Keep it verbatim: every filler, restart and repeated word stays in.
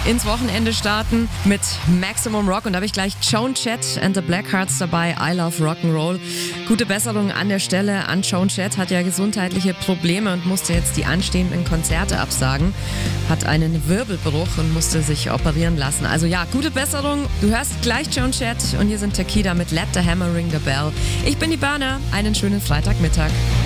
ins Wochenende starten mit Maximum Rock. Und da habe ich gleich Joan Jett and the Blackhearts dabei, I Love Rock'n'Roll. Gute Besserung an der Stelle an Joan Jett, hat ja gesundheitliche Probleme und musste jetzt die anstehenden Konzerte absagen. Hat einen Wirbelbruch und musste sich operieren lassen. Also ja, gute Besserung. Du hörst gleich Joan Jett und hier sind Takida mit Let the Hammer Ring the Bell. Ich bin die Berner. Einen schönen Freitagmittag.